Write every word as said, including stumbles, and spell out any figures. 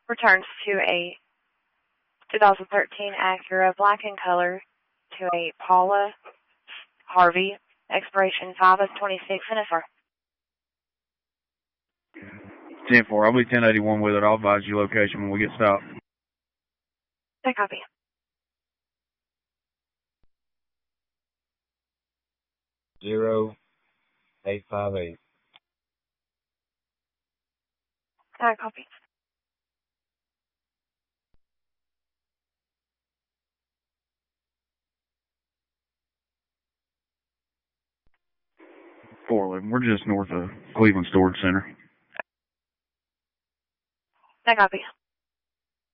Returns to a two thousand thirteen Acura black in color to a Paula Harvey, expiration five of twenty-six and a fur. ten four, I'll be ten eighty-one with it. I'll advise you location when we get stopped. I copy. Zero eight five eight. I copy. four eleven, we're just north of Cleveland Storage Center. I copy.